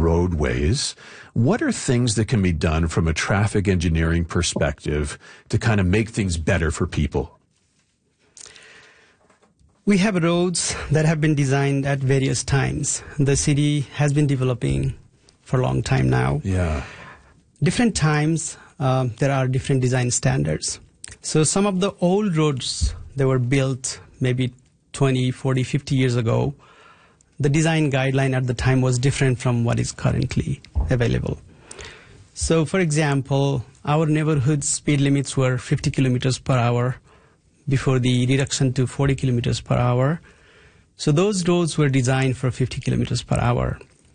roadways. What are things that can be done from a traffic engineering perspective to kind of make things better for people? We have roads that have been designed at various times. The city has been developing for a long time now. Yeah. Different times, there are different design standards. So some of the old roads that were built maybe 20, 40, 50 years ago, the design guideline at the time was different from what is currently available. So, for example, our neighborhood speed limits were 50 kilometers per hour before the reduction to 40 kilometers per hour. So those roads were designed for 50 kilometers per hour.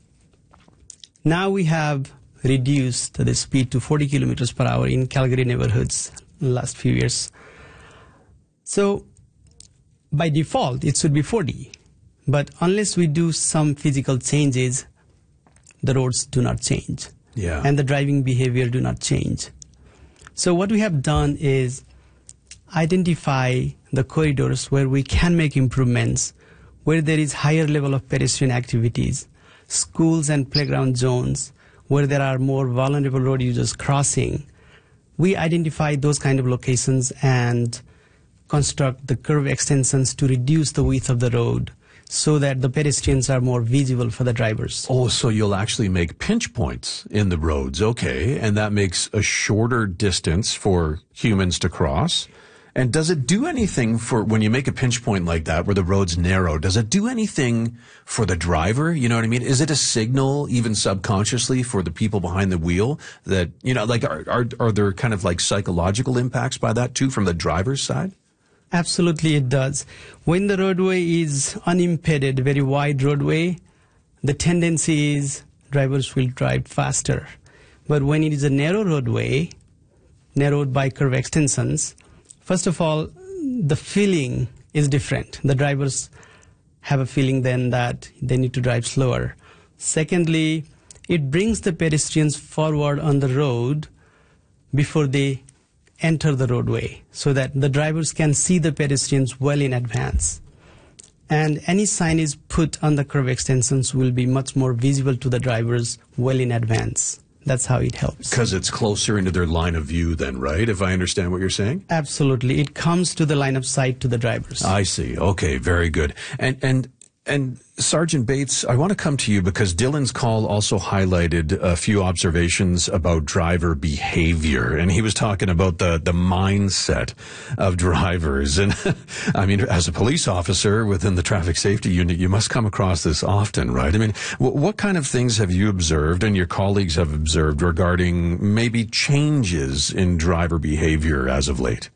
Now we have reduced the speed to 40 kilometers per hour in Calgary neighborhoods in the last few years. So by default, it should be 40. But unless we do some physical changes, the roads do not change. Yeah. And the driving behavior do not change. So what we have done is identify the corridors where we can make improvements, where there is higher level of pedestrian activities, schools and playground zones, where there are more vulnerable road users crossing. We identify those kind of locations and construct the curve extensions to reduce the width of the road so that the pedestrians are more visible for the drivers. Oh, so you'll actually make pinch points in the roads. Okay. And that makes a shorter distance for humans to cross. And does it do anything for when you make a pinch point like that where the road's narrow? Does it do anything for the driver? You know what I mean? Is it a signal even subconsciously for the people behind the wheel that, you know, like are there kind of like psychological impacts by that too from the driver's side? Absolutely it does. When the roadway is unimpeded, very wide roadway, the tendency is drivers will drive faster. But when it is a narrow roadway, narrowed by curve extensions, first of all, the feeling is different. The drivers have a feeling then that they need to drive slower. Secondly, it brings the pedestrians forward on the road before they enter the roadway so that the drivers can see the pedestrians well in advance. And any signage put on the curve extensions will be much more visible to the drivers well in advance. That's how it helps. Because it's closer into their line of view then, right? If I understand what you're saying? Absolutely. It comes to the line of sight to the drivers. I see. Okay, very good. And Sergeant Bates, I want to come to you because Dylan's call also highlighted a few observations about driver behavior. And he was talking about the mindset of drivers. And I mean, as a police officer within the traffic safety unit, you must come across this often, right? I mean, what kind of things have you observed and your colleagues have observed regarding maybe changes in driver behavior as of late?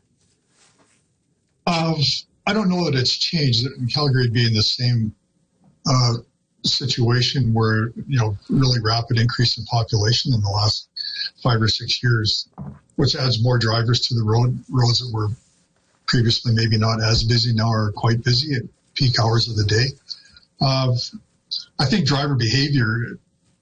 I don't know that it's changed. In Calgary being the same situation where, you know, really rapid increase in population in the last 5 or 6 years, which adds more drivers to the roads that were previously maybe not as busy, now are quite busy at peak hours of the day. I think driver behavior,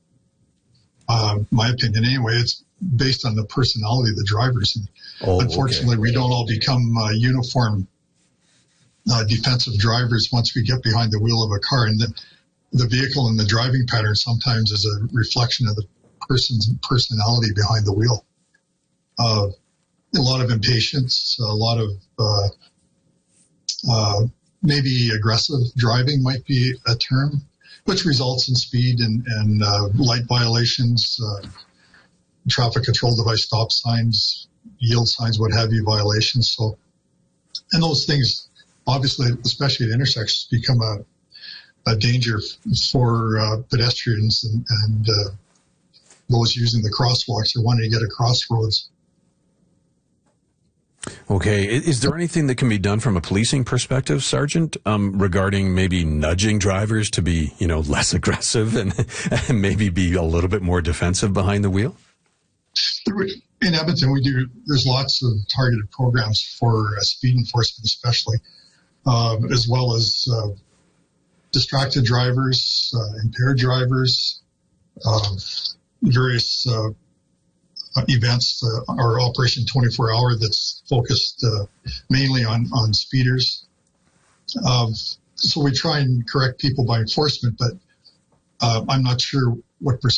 my opinion anyway, it's based on the personality of the drivers. And unfortunately, we don't all become uniform defensive drivers once we get behind the wheel of a car, and the vehicle and the driving pattern sometimes is a reflection of the person's personality behind the wheel. A lot of impatience, a lot of maybe aggressive driving might be a term, which results in speed and light violations, traffic control device stop signs, yield signs, what have you, violations. So, and those things, obviously, especially at intersections, become a danger for pedestrians and those using the crosswalks or wanting to get across roads. Okay. Is there anything that can be done from a policing perspective, Sergeant, regarding maybe nudging drivers to be, you know, less aggressive and maybe be a little bit more defensive behind the wheel? In Edmonton, there's lots of targeted programs for speed enforcement, especially, as well as distracted drivers, impaired drivers, various events, our Operation 24 Hour that's focused mainly on speeders. So we try and correct people by enforcement, but I'm not sure what percent